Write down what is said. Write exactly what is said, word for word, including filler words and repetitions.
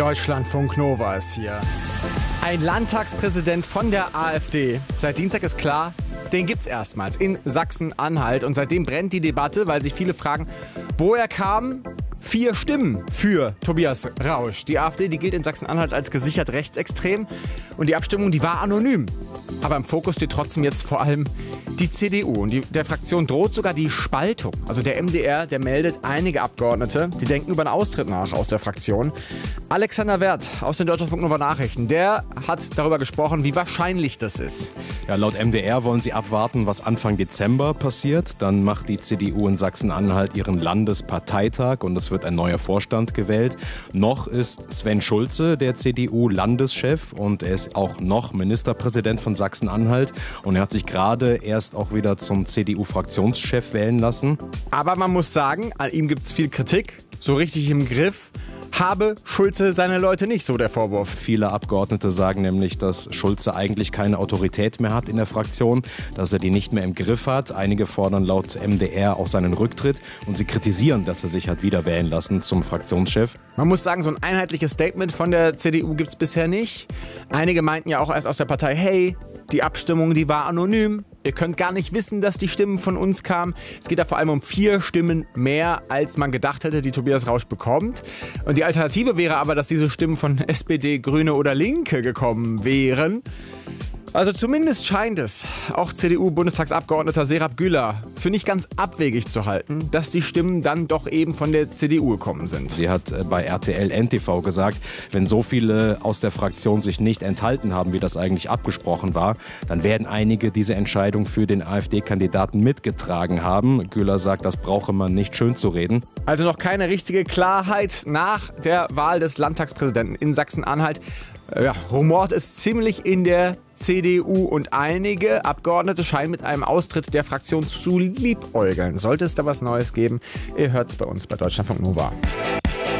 Deutschlandfunk Nova ist hier. Ein Landtagspräsident von der AfD. Seit Dienstag ist klar, den gibt's erstmals in Sachsen-Anhalt. Und seitdem brennt die Debatte, weil sich viele fragen, wo er kam. Vier Stimmen für Tobias Rausch. Die AfD, die gilt in Sachsen-Anhalt als gesichert rechtsextrem. Und die Abstimmung, die war anonym. Aber im Fokus steht trotzdem jetzt vor allem die C D U. Und die, der Fraktion droht sogar die Spaltung. Also der M D R, der meldet einige Abgeordnete, die denken über einen Austritt nach aus der Fraktion. Alexander Werth aus den Deutschlandfunk Nova Nachrichten, der hat darüber gesprochen, wie wahrscheinlich das ist. Ja, laut M D R wollen sie abwarten, was Anfang Dezember passiert. Dann macht die C D U in Sachsen-Anhalt ihren Landesparteitag und es wird ein neuer Vorstand gewählt. Noch ist Sven Schulze der C D U-Landeschef und er ist auch noch Ministerpräsident von Sachsen-Anhalt. Und er hat sich gerade erst auch wieder zum C D U-Fraktionschef wählen lassen. Aber man muss sagen, an ihm gibt es viel Kritik. So richtig im Griff habe Schulze seine Leute nicht, so der Vorwurf. Viele Abgeordnete sagen nämlich, dass Schulze eigentlich keine Autorität mehr hat in der Fraktion, dass er die nicht mehr im Griff hat. Einige fordern laut M D R auch seinen Rücktritt und sie kritisieren, dass er sich hat wieder wählen lassen zum Fraktionschef. Man muss sagen, so ein einheitliches Statement von der C D U gibt es bisher nicht. Einige meinten ja auch erst aus der Partei, hey, die Abstimmung, die war anonym. Ihr könnt gar nicht wissen, dass die Stimmen von uns kamen. Es geht da vor allem um vier Stimmen mehr, als man gedacht hätte, die Tobias Rausch bekommt. Und die Alternative wäre aber, dass diese Stimmen von S P D, Grüne oder Linke gekommen wären. Also zumindest scheint es auch C D U-Bundestagsabgeordneter Serap Güler für nicht ganz abwegig zu halten, dass die Stimmen dann doch eben von der C D U gekommen sind. Sie hat bei R T L N T V gesagt, wenn so viele aus der Fraktion sich nicht enthalten haben, wie das eigentlich abgesprochen war, dann werden einige diese Entscheidung für den AfD-Kandidaten mitgetragen haben. Güler sagt, das brauche man nicht schön zu reden. Also noch keine richtige Klarheit nach der Wahl des Landtagspräsidenten in Sachsen-Anhalt. Ja, rumort ist ziemlich in der C D U und einige Abgeordnete scheinen mit einem Austritt der Fraktion zu liebäugeln. Sollte es da was Neues geben, ihr hört es bei uns bei Deutschlandfunk Nova.